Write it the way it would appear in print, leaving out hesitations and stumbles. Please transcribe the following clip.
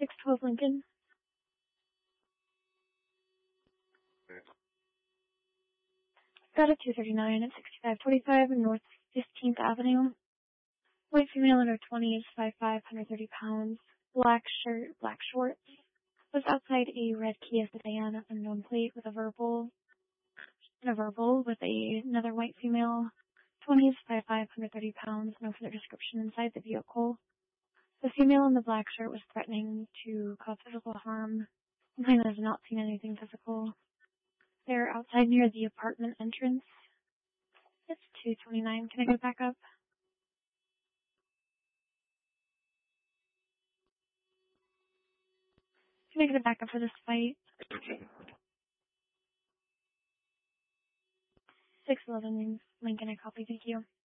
612 Lincoln. Got a 239 at 6525 North 15th Avenue. White female under 20, age 5'5", 130 pounds. Black shirt, black shorts. Was outside a red Kia sedan, unknown plate, with a verbal with another white female. 20, age 5'5", 130 pounds. No further description inside the vehicle. The female in the black shirt was threatening to cause physical harm. Complainant has not seen anything physical. They're outside near the apartment entrance. It's 229. Can I go back up? Can I get a backup for this fight? 611 Lincoln, I copy. Thank you.